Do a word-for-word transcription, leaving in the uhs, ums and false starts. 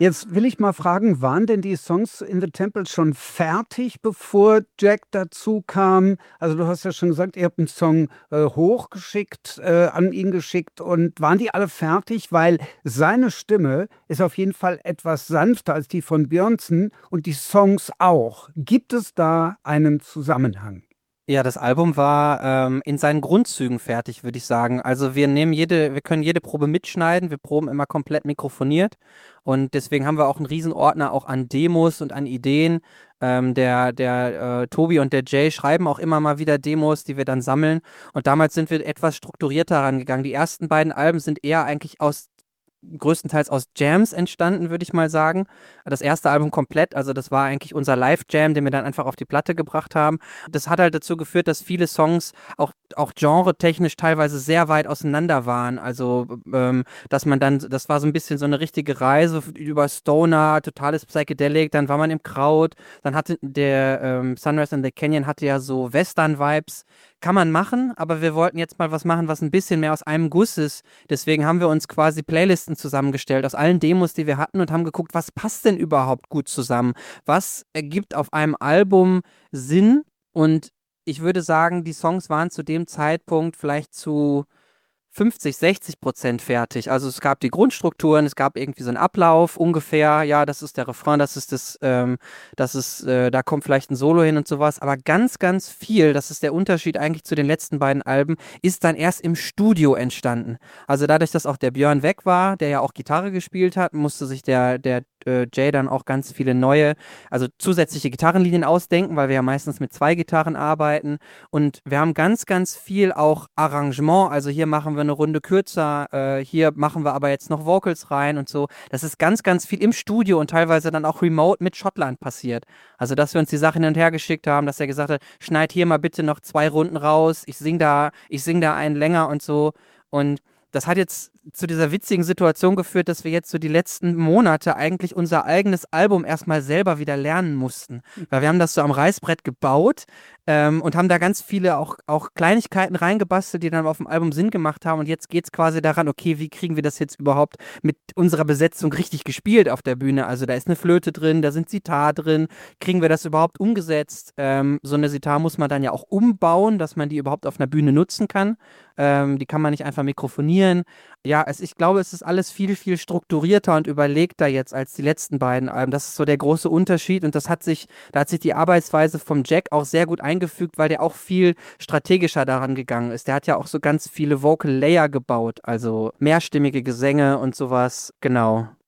Jetzt will ich mal fragen, waren denn die Songs in the Temple schon fertig, bevor Jack dazu kam? Also du hast ja schon gesagt, ihr habt einen Song äh, hochgeschickt, äh, an ihn geschickt und waren die alle fertig? Weil seine Stimme ist auf jeden Fall etwas sanfter als die von Björnsen und die Songs auch. Gibt es da einen Zusammenhang? Ja, das Album war ähm, in seinen Grundzügen fertig, würde ich sagen. Also wir nehmen jede, wir können jede Probe mitschneiden, wir proben immer komplett mikrofoniert und deswegen haben wir auch einen riesen Ordner auch an Demos und an Ideen. Ähm, der der äh, Tobi und der Jay schreiben auch immer mal wieder Demos, die wir dann sammeln. Und damals sind wir etwas strukturierter rangegangen. Die ersten beiden Alben sind eher eigentlich aus größtenteils aus Jams entstanden, würde ich mal sagen. Das erste Album komplett, also das war eigentlich unser Live-Jam, den wir dann einfach auf die Platte gebracht haben. Das hat halt dazu geführt, dass viele Songs auch, auch genre-technisch teilweise sehr weit auseinander waren. Also, ähm, dass man dann, das war so ein bisschen so eine richtige Reise über Stoner, totales Psychedelic, dann war man im Kraut, dann hatte der ähm, Sunrise in the Canyon hatte ja so Western-Vibes. Kann man machen, aber wir wollten jetzt mal was machen, was ein bisschen mehr aus einem Guss ist. Deswegen haben wir uns quasi Playlisten zusammengestellt aus allen Demos, die wir hatten und haben geguckt, was passt denn überhaupt gut zusammen? Was ergibt auf einem Album Sinn? Und ich würde sagen, die Songs waren zu dem Zeitpunkt vielleicht zu fünfzig, sechzig Prozent fertig. Also es gab die Grundstrukturen, es gab irgendwie so einen Ablauf ungefähr, ja, das ist der Refrain, das ist das, ähm, das ist, äh, da kommt vielleicht ein Solo hin und sowas, aber ganz, ganz viel, das ist der Unterschied eigentlich zu den letzten beiden Alben, ist dann erst im Studio entstanden. Also dadurch, dass auch der Björn weg war, der ja auch Gitarre gespielt hat, musste sich der, der äh, Jay dann auch ganz viele neue, also zusätzliche Gitarrenlinien ausdenken, weil wir ja meistens mit zwei Gitarren arbeiten und wir haben ganz, ganz viel auch Arrangement, also hier machen wir eine Runde kürzer, äh, hier machen wir aber jetzt noch Vocals rein und so. Das ist ganz, ganz viel im Studio und teilweise dann auch remote mit Schottland passiert. Also, dass wir uns die Sachen hin und her geschickt haben, dass er gesagt hat, schneid hier mal bitte noch zwei Runden raus, ich sing da, ich sing da einen länger und so. Und das hat jetzt zu dieser witzigen Situation geführt, dass wir jetzt so die letzten Monate eigentlich unser eigenes Album erstmal selber wieder lernen mussten. Weil wir haben das so am Reißbrett gebaut ähm, und haben da ganz viele auch, auch Kleinigkeiten reingebastelt, die dann auf dem Album Sinn gemacht haben. Und jetzt geht es quasi daran, okay, wie kriegen wir das jetzt überhaupt mit unserer Besetzung richtig gespielt auf der Bühne? Also da ist eine Flöte drin, da sind Sitar drin. Kriegen wir das überhaupt umgesetzt? Ähm, so eine Sitar muss man dann ja auch umbauen, dass man die überhaupt auf einer Bühne nutzen kann. Ähm, die kann man nicht einfach mikrofonieren. Ja, es, ich glaube, es ist alles viel, viel strukturierter und überlegter jetzt als die letzten beiden Alben. Das ist so der große Unterschied und das hat sich, da hat sich die Arbeitsweise vom Jack auch sehr gut eingefügt, weil der auch viel strategischer daran gegangen ist. Der hat ja auch so ganz viele Vocal Layer gebaut, also mehrstimmige Gesänge und sowas. Genau.